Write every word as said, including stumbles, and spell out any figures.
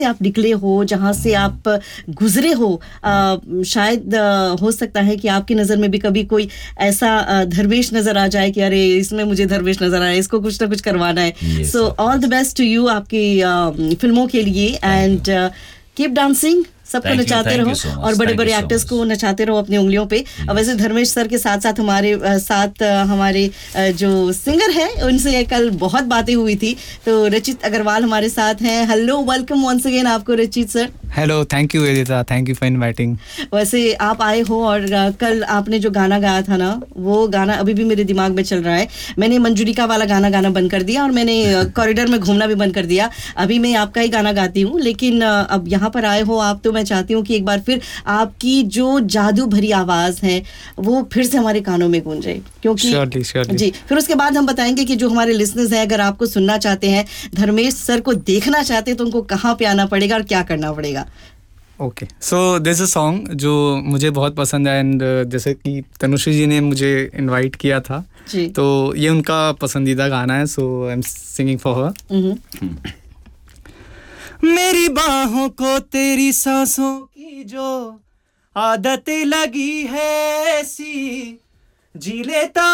आप निकले हो, जहाँ से आप गुज़रे हो, अ, शायद अ, हो सकता है कि आपकी नज़र में भी कभी कोई ऐसा अ, धर्मेश नज़र आ जाए कि अरे इसमें मुझे धर्मेश नज़र आया, इसको कुछ ना कुछ करवाना है। Yes, so of all the course. Best to you आपकी अ, फ़िल्मों के लिए Thank you. And keep dancing, सबको Thank you, नचाते thank रहो you so much. और Thank you बड़े-बड़े so एक्टर्स much. को नचाते रहो अपनी उँगलियों पे। अ, वैसे Yes. धर्मेश सर के साथ-साथ हमारे अ, साथ अ, हमारे अ, जो सिंगर हैं, उनसे कल बहुत बातें हुई थी। तो रचित अग्रवाल हमारे साथ हैं। हेलो, वेलकम वंस अगेन आपको रचित sir. Hello, thank you वेदिता, thank you for inviting. वैसे आप आए हो और अ, कल आपने जो गाना गाया था ना, वो गाना अभी भी मेरे दिमाग में चल रहा है। मैंने मंजूरिका वाला गाना गाना बंद कर दिया और मैंने अ, कॉरिडोर में घूमना भी बंद कर दिया। अभी मैं आपका ही गाना गाती हूँ, लेकिन अ, अब यहाँ पर आए हो आप, तो मैं चाहती हूँ कि एक बार फिर आपकी जो जादू भरी आवाज़ है, वो फिर से हमारे कानों में गूंजे। क्योंकि श्योरली श्योरली जी, फिर उसके बाद हम बताएंगे कि जो हमारे लिसनर्स हैं, अगर आपको सुनना चाहते हैं, धर्मेश सर को देखना चाहते हैं, तो उनको कहाँ पे आना पड़ेगा और क्या करना पड़ेगा? Okay, so this a song जो मुझे बहुत पसंद है एंड जैसे कि तनुश्री जी ने मुझे इनवाइट किया था, जी। तो ये उनका पसंदीदा गाना है, सो I am singing for her. हम्म। मेरी बाहों को तेरी सांसों की जो आदत लगी है ऐसी, जी लेता